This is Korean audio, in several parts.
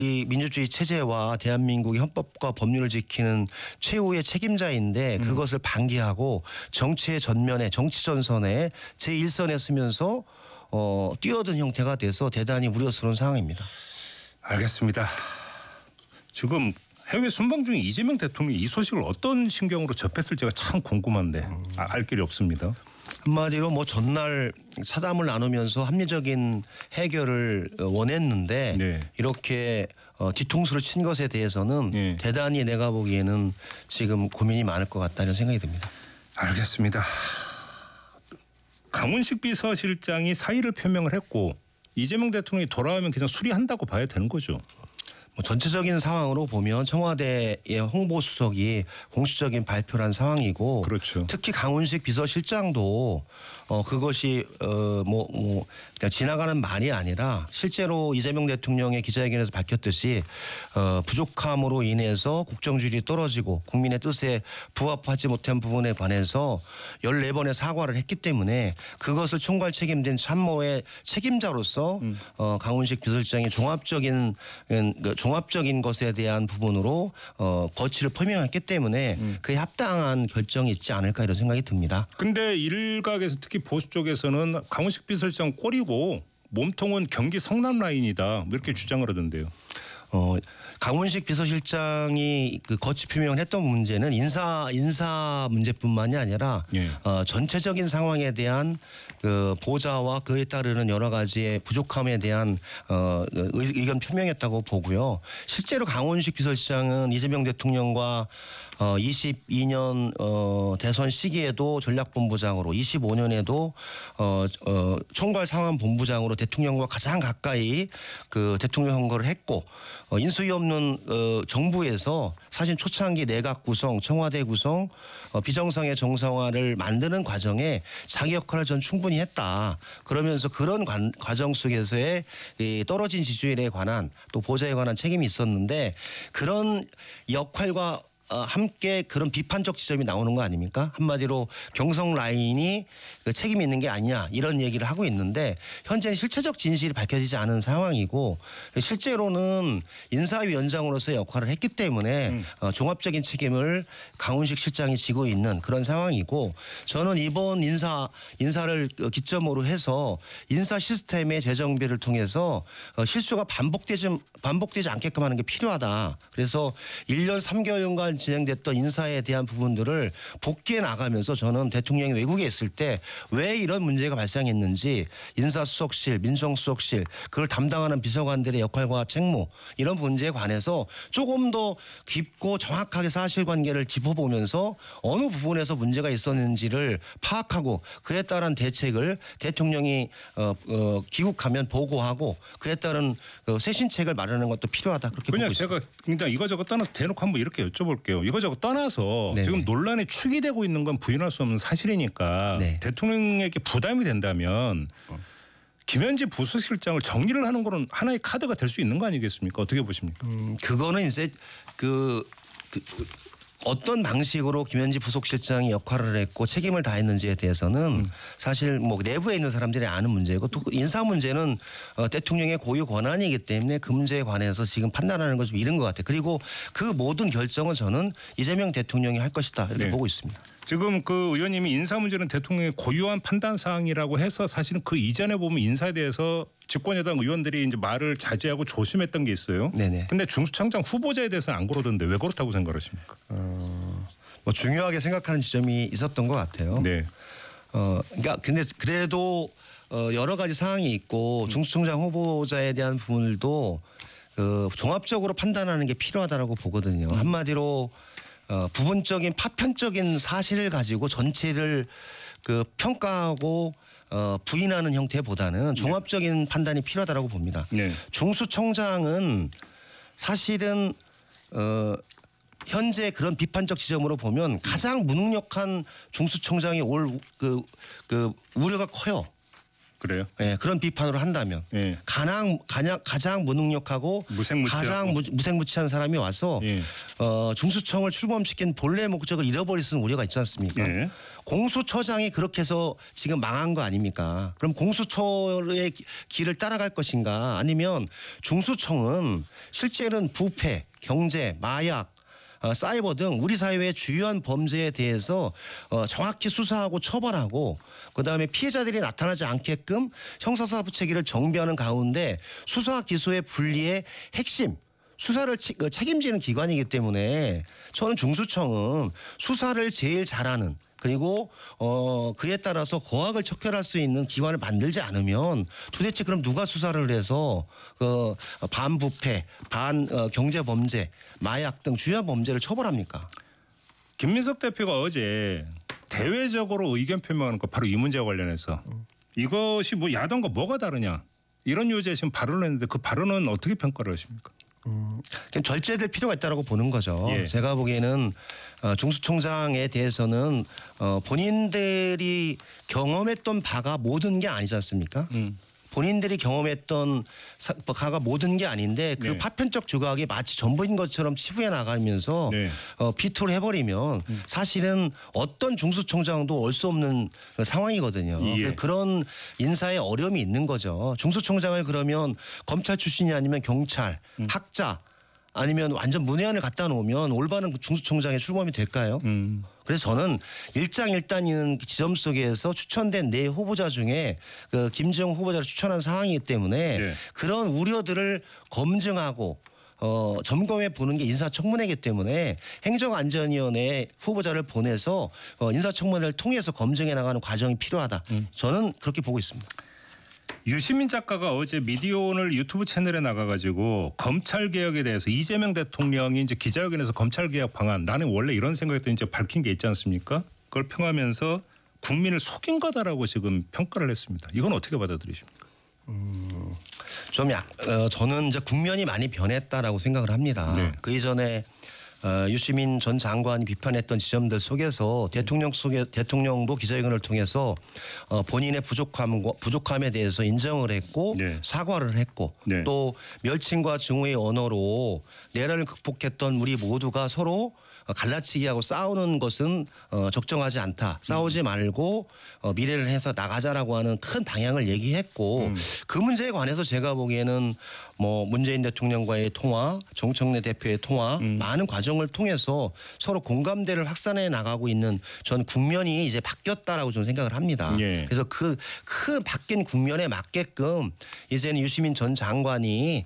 이 민주주의 체제와 대한민국의 헌법과 법률을 지키는 최후의 책임자인데 그것을 방기하고 정치의 전면에 정치 전선에 제1선에 서면서 뛰어든 형태가 돼서 대단히 우려스러운 상황입니다. 알겠습니다. 지금 해외 순방 중에 이재명 대통령이 이 소식을 어떤 심경으로 접했을지가 참 궁금한데 알 길이 없습니다. 한마디로 뭐 전날 사담을 나누면서 합리적인 해결을 원했는데 네. 이렇게 뒤통수를 친 것에 대해서는 네. 대단히 내가 보기에는 지금 고민이 많을 것 같다는 생각이 듭니다. 알겠습니다. 강훈식 비서실장이 사의를 표명을 했고 이재명 대통령이 돌아오면 그냥 수리한다고 봐야 되는 거죠. 뭐 전체적인 상황으로 보면 청와대의 홍보수석이 공식적인 발표를 한 상황이고 그렇죠. 특히 강훈식 비서실장도 그것이 그냥 지나가는 말이 아니라 실제로 이재명 대통령의 기자회견에서 밝혔듯이 부족함으로 인해서 국정주의이 떨어지고 국민의 뜻에 부합하지 못한 부분에 관해서 14번의 사과를 했기 때문에 그것을 총괄 책임진 참모의 책임자로서 강훈식 비서실장이 종합적인 것에 대한 부분으로 거취를 표명했기 때문에 그에 합당한 결정이 있지 않을까 이런 생각이 듭니다. 근데 일각에서 특히 보수 쪽에서는 강훈식 비서실장 꼴이고 몸통은 경기 성남 라인이다 이렇게 주장을 하던데요. 강훈식 비서실장이 그 거취 표명을 했던 문제는 인사 문제뿐만이 아니라 예. 전체적인 상황에 대한 그 보좌와 그에 따르는 여러 가지의 부족함에 대한 의견 표명이었다고 보고요. 실제로 강훈식 비서실장은 이재명 대통령과 22년 대선 시기에도 전략본부장으로 25년에도 총괄 상황본부장으로 대통령과 가장 가까이 그 대통령 선거를 했고 인수위 없는 정부에서 사실 초창기 내각 구성, 청와대 구성, 비정상의 정상화를 만드는 과정에 자기 역할을 전 충분히 했다. 그러면서 그런 과정 속에서의 떨어진 지지율에 관한 또 보좌에 관한 책임이 있었는데 그런 역할과 함께 그런 비판적 지점이 나오는 거 아닙니까? 한마디로 경성 라인이 책임이 있는 게 아니냐 이런 얘기를 하고 있는데 현재는 실체적 진실이 밝혀지지 않은 상황이고 실제로는 인사위원장으로서의 역할을 했기 때문에 종합적인 책임을 강훈식 실장이 지고 있는 그런 상황이고 저는 이번 인사를 기점으로 해서 인사 시스템의 재정비를 통해서 실수가 반복되지 않게끔 하는 게 필요하다. 그래서 1년 3개월간 진행됐던 인사에 대한 부분들을 복귀해 나가면서 저는 대통령이 외국에 있을 때 왜 이런 문제가 발생했는지 인사수석실, 민정수석실 그걸 담당하는 비서관들의 역할과 책무 이런 문제에 관해서 조금 더 깊고 정확하게 사실관계를 짚어보면서 어느 부분에서 문제가 있었는지를 파악하고 그에 따른 대책을 대통령이 귀국하면 보고하고 그에 따른 쇄신책을 마련하는 것도 필요하다 그렇게 보고 있습니다. 제가 그냥 이거저거 떠나서 대놓고 한번 이렇게 여쭤볼게요. 이거저거 떠나서 네네. 지금 논란이 축이되고 있는 건 부인할 수 없는 사실이니까 네. 대통령에게 부담이 된다면 김현지 부수실장을 정리를 하는 거는 하나의 카드가 될 수 있는 거 아니겠습니까? 어떻게 보십니까? 그거는 이제 어떤 방식으로 김현지 부속실장이 역할을 했고 책임을 다했는지에 대해서는 사실 뭐 내부에 있는 사람들이 아는 문제고 또 인사 문제는 대통령의 고유 권한이기 때문에 그 문제에 관해서 지금 판단하는 건 좀 이른 것 같아요. 그리고 그 모든 결정은 저는 이재명 대통령이 할 것이다 이렇게 보고 있습니다. 지금 그 의원님이 인사 문제는 대통령의 고유한 판단 사항이라고 해서 사실은 그 이전에 보면 인사에 대해서 집권여당 의원들이 이제 말을 자제하고 조심했던 게 있어요. 네네. 근데 중수청장 후보자에 대해서는 안 그러던데 왜 그렇다고 생각하십니까? 뭐 중요하게 생각하는 지점이 있었던 것 같아요. 네. 그러니까 근데 그래도 여러 가지 사항이 있고 중수청장 후보자에 대한 부분들도 종합적으로 판단하는 게 필요하다라고 보거든요. 한마디로 부분적인 파편적인 사실을 가지고 전체를 평가하고 부인하는 형태보다는 종합적인 판단이 필요하다라고 봅니다. 네. 중수청장은 사실은 현재 그런 비판적 지점으로 보면 가장 무능력한 중수청장이 올 우려가 커요. 그래요? 예, 그런 비판으로 한다면 예. 가장 무능력하고 무색무취하고. 가장 무색무취한 사람이 와서 예. 중수청을 출범시킨 본래 목적을 잃어버릴 수 있는 우려가 있지 않습니까? 예. 공수처장이 그렇게 해서 지금 망한 거 아닙니까? 그럼 공수처의 길을 따라갈 것인가? 아니면 중수청은 실제로는 부패, 경제, 마약, 사이버 등 우리 사회의 주요한 범죄에 대해서 정확히 수사하고 처벌하고 그다음에 피해자들이 나타나지 않게끔 형사사법 체계를 정비하는 가운데 수사 기소의 분리의 핵심 수사를 책임지는 기관이기 때문에 저는 중수청은 수사를 제일 잘하는 그리고 그에 따라서 고학을 척결할 수 있는 기관을 만들지 않으면 도대체 그럼 누가 수사를 해서 반부패, 경제범죄, 마약 등 주요한 범죄를 처벌합니까? 김민석 대표가 어제 대외적으로 의견 표명하는 거 바로 이 문제와 관련해서 이것이 뭐 야당과 뭐가 다르냐 이런 요지에 지금 발언을 했는데 그 발언은 어떻게 평가를 하십니까? 그냥 절제될 필요가 있다고 보는 거죠. 예. 제가 보기에는 중수청장에 대해서는 본인들이 경험했던 바가 모든 게 아니지 않습니까? 본인들이 경험했던 바가 모든 게 아닌데 그 네. 파편적 조각이 마치 전부인 것처럼 치부해 나가면서 네. 비토를 해버리면 사실은 어떤 중수청장도 올 수 없는 상황이거든요. 예. 그런 인사에 어려움이 있는 거죠. 중수청장을 그러면 검찰 출신이 아니면 경찰, 학자 아니면 완전 문외한을 갖다 놓으면 올바른 중수청장의 출범이 될까요? 그래서 저는 일장일단인 지점 속에서 추천된 네 후보자 중에 그 김지영 후보자를 추천한 상황이기 때문에 네. 그런 우려들을 검증하고 점검해 보는 게 인사청문회이기 때문에 행정안전위원회 후보자를 보내서 인사청문회를 통해서 검증해 나가는 과정이 필요하다. 저는 그렇게 보고 있습니다. 유시민 작가가 어제 미디어오늘 유튜브 채널에 나가가지고 검찰 개혁에 대해서 이재명 대통령이 이제 기자회견에서 검찰 개혁 방안 나는 원래 이런 생각했더니 이제 밝힌 게 있지 않습니까? 그걸 평하면서 국민을 속인 거다라고 지금 평가를 했습니다. 이건 어떻게 받아들이십니까? 저는 이제 국면이 많이 변했다라고 생각을 합니다. 네. 그 이전에 유시민 전 장관이 비판했던 지점들 속에서 대통령도 기자회견을 통해서 본인의 부족함에 대해서 인정을 했고 네. 사과를 했고 네. 또 멸칭과 증오의 언어로 내란을 극복했던 우리 모두가 서로 갈라치기하고 싸우는 것은 적정하지 않다. 싸우지 말고 미래를 해서 나가자라고 하는 큰 방향을 얘기했고 그 문제에 관해서 제가 보기에는 뭐 문재인 대통령과의 통화, 정청래 대표의 통화 많은 과정을 통해서 서로 공감대를 확산해 나가고 있는 전 국면이 이제 바뀌었다라고 저는 생각을 합니다. 예. 그래서 그 큰 바뀐 국면에 맞게끔 이제는 유시민 전 장관이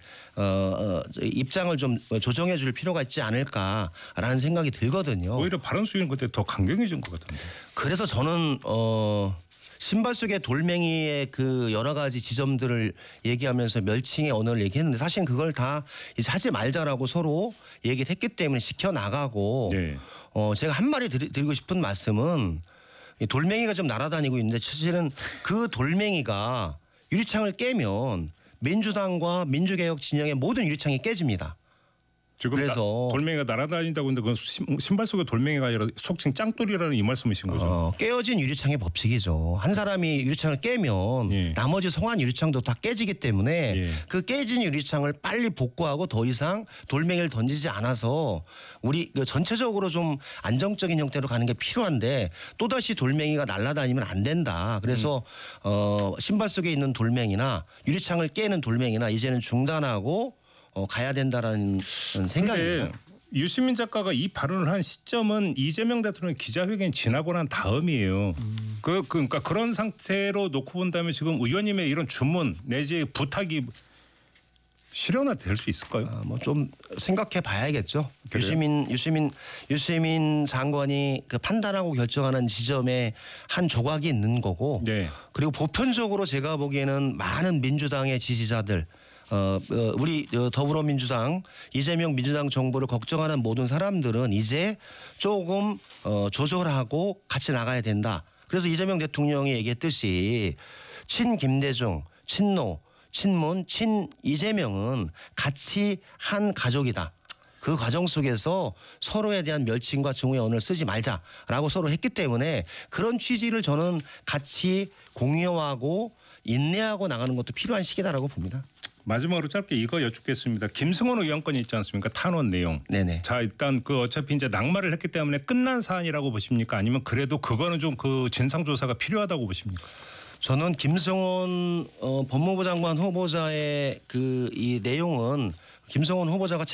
입장을 좀 조정해 줄 필요가 있지 않을까라는 생각이 들거든요. 오히려 발언 수위는 그때 더 강경해진 것 같은데. 그래서 저는 신발 속의 돌멩이의 그 여러 가지 지점들을 얘기하면서 멸칭의 언어를 얘기했는데 사실 그걸 다 이제 하지 말자라고 서로 얘기를 했기 때문에 시켜나가고 네. 제가 한 마디 드리고 싶은 말씀은 이 돌멩이가 좀 날아다니고 있는데 사실은 그 돌멩이가 유리창을 깨면 민주당과 민주개혁 진영의 모든 유리창이 깨집니다. 지금 그래서 돌멩이가 날아다닌다고 했는데 그건 신발 속에 돌멩이가 아니라 속칭 짱돌이라는 이 말씀이신 거죠. 깨어진 유리창의 법칙이죠. 한 사람이 유리창을 깨면 예. 나머지 성한 유리창도 다 깨지기 때문에 예. 그 깨진 유리창을 빨리 복구하고 더 이상 돌멩이를 던지지 않아서 우리 전체적으로 좀 안정적인 형태로 가는 게 필요한데 또다시 돌멩이가 날아다니면 안 된다. 그래서 신발 속에 있는 돌멩이나 유리창을 깨는 돌멩이나 이제는 중단하고 가야 된다라는 생각입니다. 그런데 유시민 작가가 이 발언을 한 시점은 이재명 대통령 기자회견 지나고 난 다음이에요. 그러니까 그런 상태로 놓고 본다면 지금 의원님의 이런 주문 내지 부탁이 실현화될 수 있을까요? 뭐 좀 생각해 봐야겠죠. 그래요? 유시민 장관이 그 판단하고 결정하는 지점에 한 조각이 있는 거고 네. 그리고 보편적으로 제가 보기에는 많은 민주당의 지지자들 우리 더불어민주당 이재명 민주당 정부를 걱정하는 모든 사람들은 이제 조금 조절하고 같이 나가야 된다. 그래서 이재명 대통령이 얘기했듯이 친 김대중, 친노, 친문, 친 이재명은 같이 한 가족이다. 그 과정 속에서 서로에 대한 멸칭과 증오의 언어를 쓰지 말자라고 서로 했기 때문에 그런 취지를 저는 같이 공유하고 인내하고 나가는 것도 필요한 시기다라고 봅니다. 마지막으로 짧게 이거 여쭙겠습니다. 김승원 의원 건이 있지 않습니까? 탄원 내용. 네네. 자 일단 그 어차피 이제 낙마를 했기 때문에 끝난 사안이라고 보십니까? 아니면 그래도 그거는 좀 그 진상 조사가 필요하다고 보십니까? 저는 김성원 법무부 장관 후보자의 그 이 내용은 김성원 후보자가